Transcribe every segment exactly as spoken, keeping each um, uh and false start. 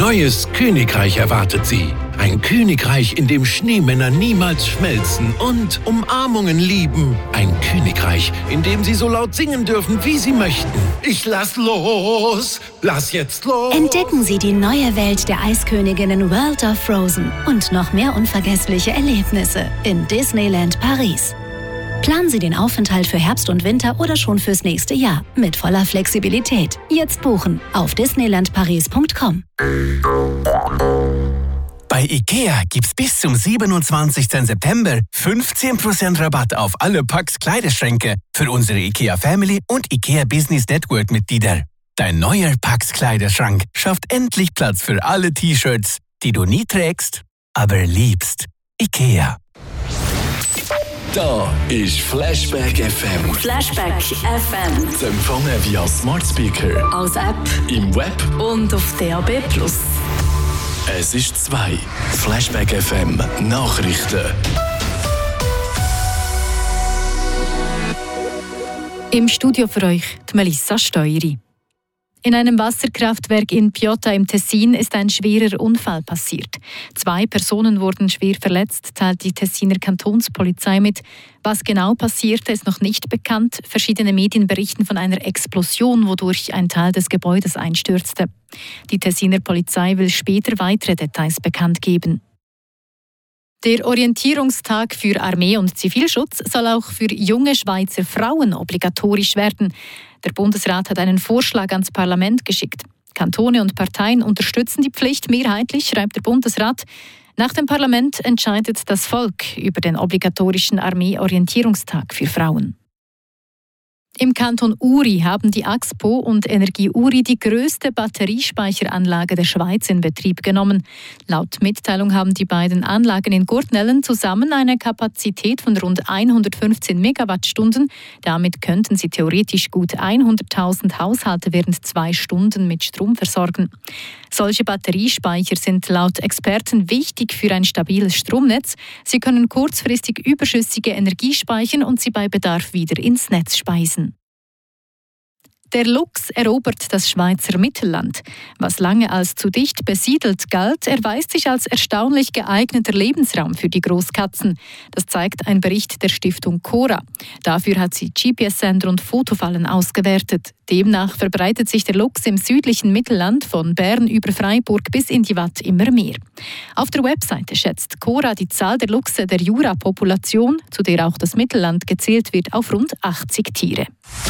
neues Königreich erwartet Sie. Ein Königreich, in dem Schneemänner niemals schmelzen und Umarmungen lieben. Ein Königreich, in dem Sie so laut singen dürfen, wie Sie möchten. Ich lass los! Lass jetzt los! Entdecken Sie die neue Welt der Eisköniginnen World of Frozen und noch mehr unvergessliche Erlebnisse in Disneyland Paris. Planen Sie den Aufenthalt für Herbst und Winter oder schon fürs nächste Jahr mit voller Flexibilität. Jetzt buchen auf disneyland paris punkt com. Bei IKEA gibt's bis zum siebenundzwanzigsten September fünfzehn Prozent Rabatt auf alle Pax Kleiderschränke für unsere IKEA Family und IKEA Business Network Mitglieder. Dein neuer Pax Kleiderschrank schafft endlich Platz für alle T-Shirts, die du nie trägst, aber liebst. IKEA. Da ist Flashback F M. Flashback F M. Zu empfangen via Smart Speaker, als App, im Web und auf D A B plus. Es ist zwei. Flashback F M Nachrichten. Im Studio für euch die Melissa Steueri. In einem Wasserkraftwerk in Piotta im Tessin ist ein schwerer Unfall passiert. Zwei Personen wurden schwer verletzt, teilt die Tessiner Kantonspolizei mit. Was genau passierte, ist noch nicht bekannt. Verschiedene Medien berichten von einer Explosion, wodurch ein Teil des Gebäudes einstürzte. Die Tessiner Polizei will später weitere Details bekannt geben. Der Orientierungstag für Armee und Zivilschutz soll auch für junge Schweizer Frauen obligatorisch werden. Der Bundesrat hat einen Vorschlag ans Parlament geschickt. Kantone und Parteien unterstützen die Pflicht mehrheitlich, schreibt der Bundesrat. Nach dem Parlament entscheidet das Volk über den obligatorischen Armee-Orientierungstag für Frauen. Im Kanton Uri haben die Axpo und Energie Uri die grösste Batteriespeicheranlage der Schweiz in Betrieb genommen. Laut Mitteilung haben die beiden Anlagen in Gurtnellen zusammen eine Kapazität von rund hundertfünfzehn Megawattstunden. Damit könnten sie theoretisch gut hunderttausend Haushalte während zwei Stunden mit Strom versorgen. Solche Batteriespeicher sind laut Experten wichtig für ein stabiles Stromnetz. Sie können kurzfristig überschüssige Energie speichern und sie bei Bedarf wieder ins Netz speisen. Der Luchs erobert das Schweizer Mittelland. Was lange als zu dicht besiedelt galt, erweist sich als erstaunlich geeigneter Lebensraum für die Großkatzen. Das zeigt ein Bericht der Stiftung Cora. Dafür hat sie G P S-Sender und Fotofallen ausgewertet. Demnach verbreitet sich der Luchs im südlichen Mittelland von Bern über Freiburg bis in die Watt immer mehr. Auf der Webseite schätzt Cora die Zahl der Luchse der Jura-Population, zu der auch das Mittelland gezählt wird, auf rund achtzig Tiere.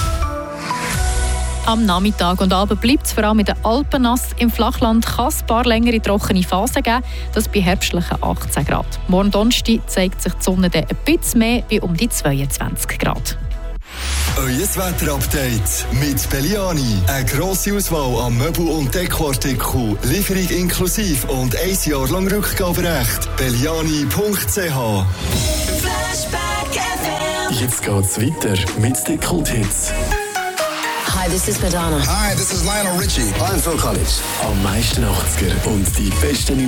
Am Nachmittag und Abend bleibt es vor allem in den Alpen nass. Im Flachland kann es ein paar längere trockene Phasen geben, das bei herbstlichen achtzehn Grad. Morgen Donnerstag zeigt sich die Sonne dann ein bisschen mehr, bei um die zweiundzwanzig Grad. Euer Wetterupdate mit Belliani. Eine grosse Auswahl an Möbel- und Dekoartikeln, Lieferung inklusive und ein Jahr lang Rückgaberecht. Belliani punkt c h. Flashback F M. Jetzt geht's weiter mit den Kulthits. Hi, this is Madonna. Hi, this is Lionel Richie. I'm Phil Collins. Am meisten achtziger und die besten